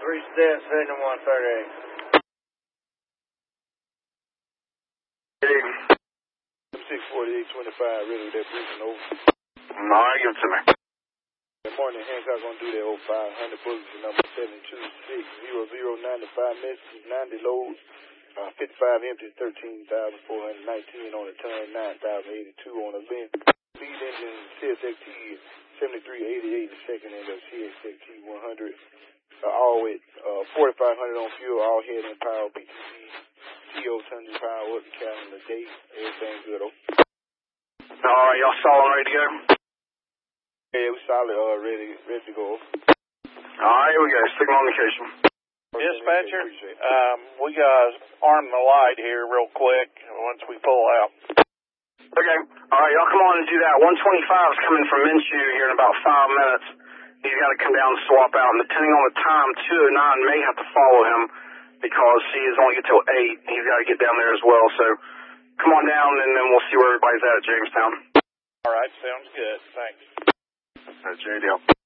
3 steps, heading 138. Hey. 64825, ready with that briefing over. Alright, give it to me. Good morning, Hancock gonna do that 0500 bulletin number 7260095 messages, 90 loads, 55 empties, 13,419 on the ton, 9,082 on the length. Lead engine CSXT 7388, the second end of CSXT 100. All with 4,500 on fuel, all head and power, BTC, CO tons power, up the calendar date, everything good. Alright, y'all solid, ready to go? Yeah, we solid, ready to go. Alright, here we go. Signal on location. Dispatcher, we got arm the light here real quick once we pull out. Okay. Alright, y'all come on and do that. 125 is coming from Minshew here in about 5 minutes. He's got to come down and swap out. And depending on the time, 209 may have to follow him because he is only get till 8. He's got to get down there as well. So come on down and then we'll see where everybody's at Jamestown. All right, sounds good. Thanks. That's JDL.